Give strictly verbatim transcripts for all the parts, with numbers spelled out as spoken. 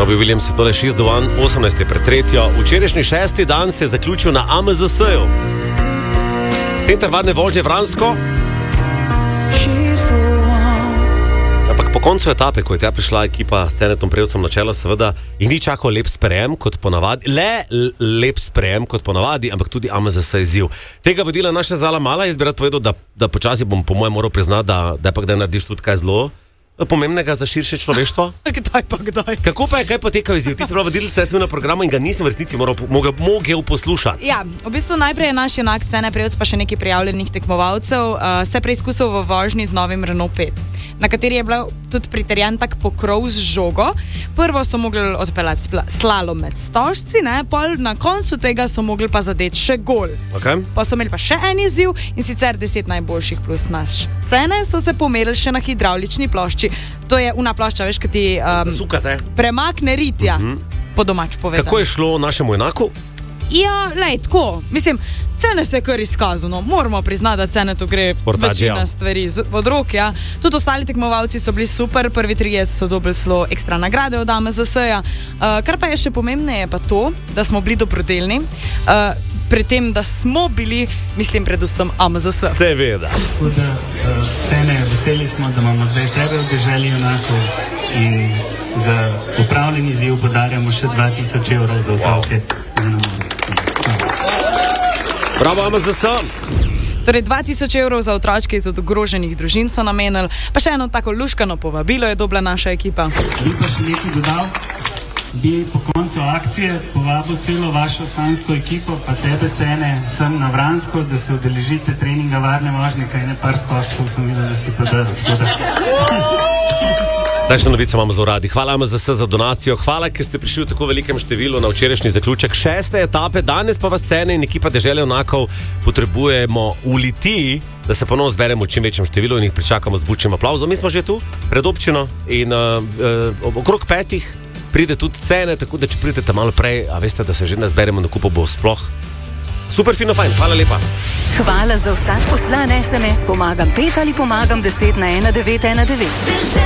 Robbie Williams je tole šest do osemnajst pred tretjo. Včerajšnji šesti dan se je zaključil na A M Z S-ju. Center vadne vožnje Vransko. Ampak po koncu etape, ko je tja prišla ekipa s Cenetom Prevcem na čelo, seveda jih ni čakal lep sprejem kot ponavadi, le lep sprejem kot ponavadi, ampak tudi A M Z S izziv. Tega vodila naša Zala Mala, jaz bi rad povedal, da, da počasi bom po mojem moral priznati, da, da pa kdaj narediš tudi kaj zelo pomembnega za širše človeštvo. Kdaj pa kdaj? Kako pa je, kaj potekal izziv? Ti si prav vodilca, jaz sem na programu in ga nisem v resnici moral, mogel, mogel poslušati. Ja, v bistvu najprej je naš junak Cene Prevc pa še nekaj prijavljenih tekmovalcev uh, se preizkusil v vožnji z novim Renault pet, na kateri je bil tudi pritrjen tak pokrov z žogo. Prvo so mogli odpeljati slalom med stožci, ne, pol na koncu tega so mogli pa zadeti še gol. Okay. Pa so imeli pa še en izziv in sicer deset najboljših plus naš Cene so se pomerili še na hidravlični plošči. To je una plošča, veš, ki ti um, premakne ritja, uh-huh. po domač povedano. Kako je šlo našemu junaku? Ja, lej, tako. Mislim, Cene se je kar izkazal, no. Moramo priznati, da Cene to gre večina stvari pod rok, ja. Tudi ostali tekmovalci so bili super, prvi trije so dobili zelo ekstra nagrade od A M Z S-ja. Uh, kar pa je še pomembneje pa to, da smo bili dobrodelni, uh, pri tem, da smo bili, mislim, predvsem A M Z S. Seveda. Tako da, uh, Cene, veseli smo, da imamo zdaj tebe v deželi junakov in za upravljen izziv podarjamo še dva tisoč evrov za otroke. Wow. Bravo, A M Z S! Torej, dva tisoč evrov za otročke iz ogroženih družin so namenili, pa še eno tako luškano povabilo je dobila naša ekipa. Bi pa še nekaj dodal, bi po koncu akcije povabil celo vašo sanjsko ekipo, pa tebe Cene, sem na Vransko, da se udeležite treninga varne vožnje, kaj ne par stoškov sem videl, da si podaril. Takšno novico imamo zelo radi. Hvala A M Z S za donacijo, hvala, ker ste prišli v tako velikem številu na včerajšnji zaključek šeste etape. Danes pa vas Cene in ekipa dežele junakov potrebujemo v Litiji, da se ponovno zberemo v čim večjem številu in jih pričakamo z bučnim aplavzom. Mi smo že tu, pred občino in uh, uh, okrog petih pride tudi Cene, tako da če pridete malo prej, a veste, da se že ne zberemo na kupo, bo sploh super fino fajn. Hvala lepa. Hvala za vsak poslan es em es, pomagam pet ali pomagam deset na ena devet ena devet.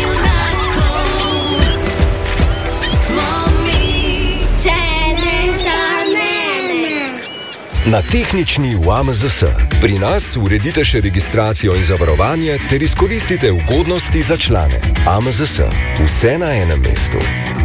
Na tehnični v A M Z S. Pri nas uredite še registracijo in zavarovanje ter izkoristite ugodnosti za člane. A M Z S. Vse na enem mestu.